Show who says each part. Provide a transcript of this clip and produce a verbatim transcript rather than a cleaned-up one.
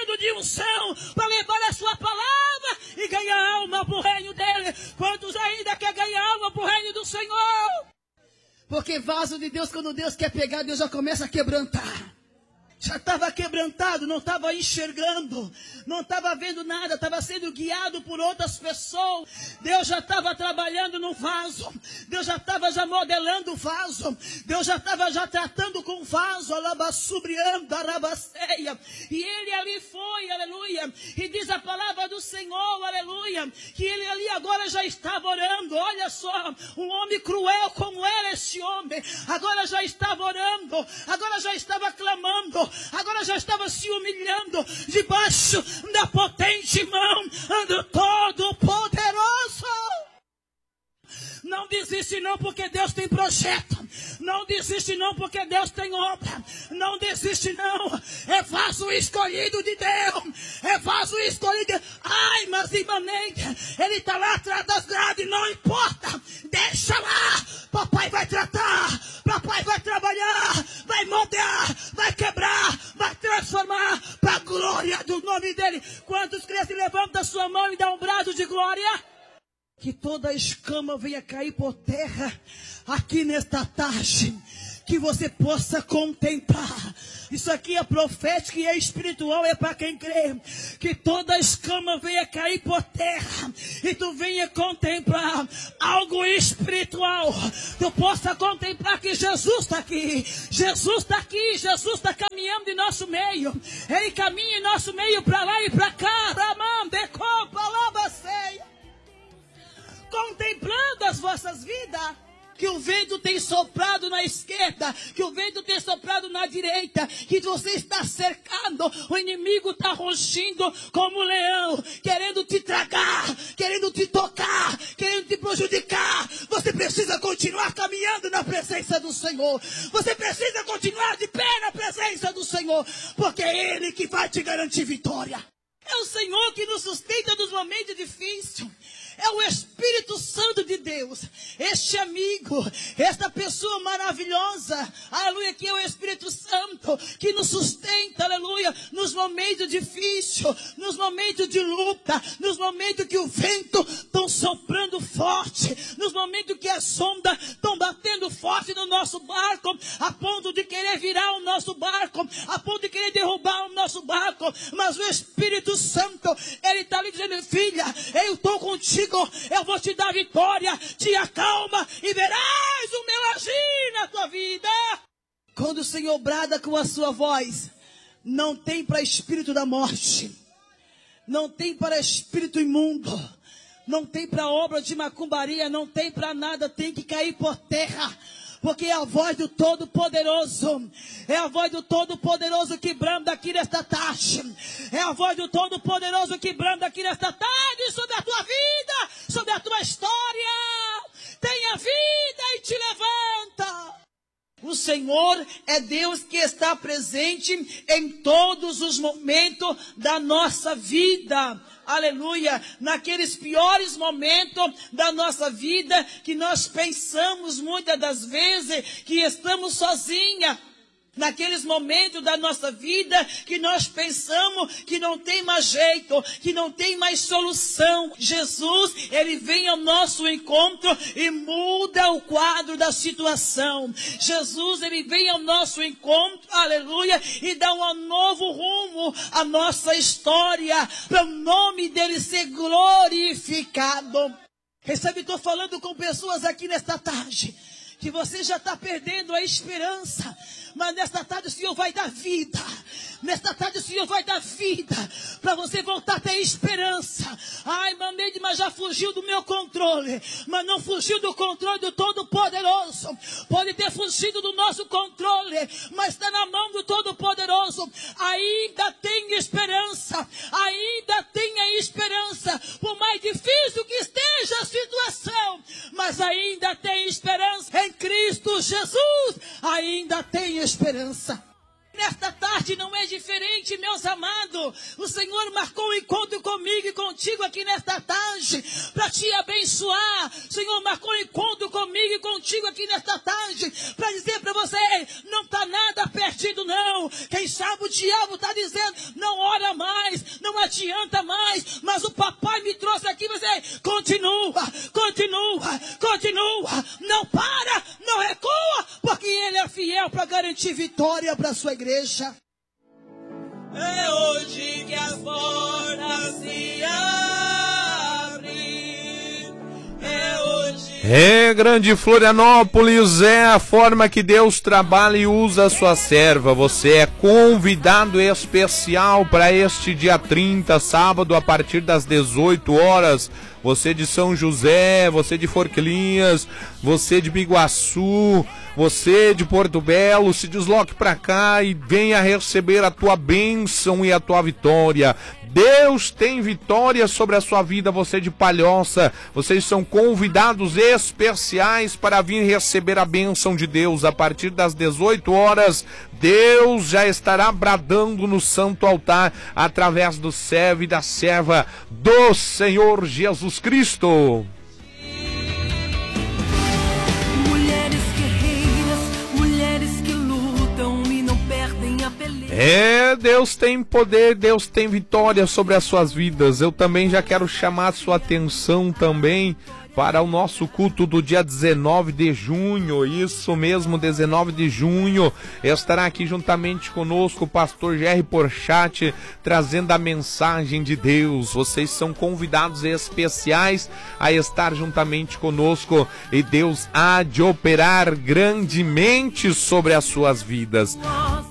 Speaker 1: enchendo de unção para levar a sua palavra e ganhar alma para o reino dele. Quantos ainda quer ganhar alma para o reino do Senhor? Porque vaso de Deus, quando Deus quer pegar, Deus já começa a quebrantar. Já estava quebrantado, não estava enxergando, não estava vendo nada, estava sendo guiado por outras pessoas. Deus já estava trabalhando no vaso, Deus já estava já modelando o vaso, Deus já estava já tratando com o vaso, alabassubriando, arabaceia. E ele ali foi, aleluia, e diz a palavra do Senhor, aleluia, que ele ali agora já estava orando. Olha só, um homem cruel como era esse homem, agora já estava orando, agora já estava clamando, agora já estava se humilhando debaixo da potente mão do Todo-Poderoso. Não desiste não, porque Deus tem projeto. Não desiste não, porque Deus tem obra. Não desiste não. É vaso escolhido de Deus. É vaso escolhido. Ai, mas imanente, ele está lá atrás das grades. Não importa. Deixa lá. Papai vai tratar. Papai vai trabalhar. Vai moldear. Vai quebrar. Vai transformar. Para a glória do nome dele. Quantos crentes levantam a sua mão e dão um brado de glória? Que toda a escama venha cair por terra aqui nesta tarde. Que você possa contemplar. Isso aqui é profético e é espiritual, é para quem crê. Que toda a escama venha cair por terra. E tu venha contemplar algo espiritual. Tu possa contemplar que Jesus está aqui. Jesus está aqui. Jesus está caminhando em nosso meio. Ele caminha em nosso meio para lá e para cá. Ramandecô, palavra ceia. Contemplando as vossas vidas, que o vento tem soprado na esquerda, que o vento tem soprado na direita, que você está cercado, o inimigo está rugindo como um leão, querendo te tragar, querendo te tocar, querendo te prejudicar. Você precisa continuar caminhando na presença do Senhor, você precisa continuar de pé na presença do Senhor, porque é Ele que vai te garantir vitória. É o Senhor que nos sustenta nos momentos difíceis. É o Espírito Santo de Deus, este amigo, esta pessoa maravilhosa, aleluia, que é o Espírito Santo, que nos sustenta, aleluia, nos momentos difíceis, nos momentos de luta, nos momentos que o vento estão soprando forte, nos momentos que as ondas estão batendo forte no nosso barco, a ponto de querer virar o nosso barco, a ponto de querer derrubar o nosso barco, mas o Espírito Santo, ele está ali dizendo: filha, eu estou contigo, eu vou te dar vitória, te acalma e verás o meu agir na tua vida. Quando o Senhor brada com a sua voz, não tem para espírito da morte, não tem para espírito imundo, não tem para obra de macumbaria, não tem para nada, tem que cair por terra. Porque é a voz do Todo-Poderoso. É a voz do Todo-Poderoso que branda aqui nesta tarde. É a voz do Todo-Poderoso que branda aqui nesta tarde sobre a tua vida, sobre a tua história. Tenha vida e te levanta. O Senhor é Deus que está presente em todos os momentos da nossa vida. Aleluia, naqueles piores momentos da nossa vida, que nós pensamos muitas das vezes que estamos sozinhas. Naqueles momentos da nossa vida que nós pensamos que não tem mais jeito, que não tem mais solução. Jesus, ele vem ao nosso encontro e muda o quadro da situação. Jesus, ele vem ao nosso encontro, aleluia, e dá um novo rumo à nossa história, para o nome dele ser glorificado. Recebe, estou falando com pessoas aqui nesta tarde, que você já está perdendo a esperança. Mas nesta tarde o Senhor vai dar vida. Nesta tarde o Senhor vai dar vida. Para você voltar a ter esperança. Ai, Maneide, mas já fugiu do meu controle. Mas não fugiu do controle do Todo-Poderoso. Pode ter fugido do nosso controle, mas está na mão do Todo-Poderoso. Ainda tem esperança. Ainda tem esperança. Por mais difícil que esteja a situação, mas ainda tem esperança. Em Cristo Jesus ainda tem esperança. Nesta tarde não é diferente, meus amados. O Senhor marcou um encontro comigo e contigo aqui nesta tarde para te abençoar. O Senhor marcou um encontro comigo e contigo aqui nesta tarde para dizer para você: não está nada perdido não. Quem sabe o diabo está dizendo: não ora mais. adianta mais, mas o papai me trouxe aqui, você continua, continua, continua, não para, não recua, porque ele é fiel para garantir vitória para a sua igreja. É hoje que as portas se abrem, é hoje.
Speaker 2: É, grande Florianópolis, é a forma que Deus trabalha e usa a sua serva. Você é convidado especial para este dia trinta, sábado, a partir das dezoito horas. Você de São José, você de Forquilinhas, você de Biguaçu, você de Porto Belo, se desloque para cá e venha receber a tua bênção e a tua vitória. Deus tem vitória sobre a sua vida. Você de Palhoça, vocês são convidados especiais para vir receber a bênção de Deus. A partir das dezoito horas, Deus já estará bradando no santo altar através do servo e da serva do Senhor Jesus Cristo. É, Deus tem poder, Deus tem vitória sobre as suas vidas. Eu também já quero chamar a sua atenção também para o nosso culto do dia dezenove de junho, isso mesmo, dezenove de junho, estará aqui juntamente conosco o pastor Jerry Porchat, trazendo a mensagem de Deus. Vocês são convidados especiais a estar juntamente conosco e Deus há de operar grandemente sobre as suas vidas.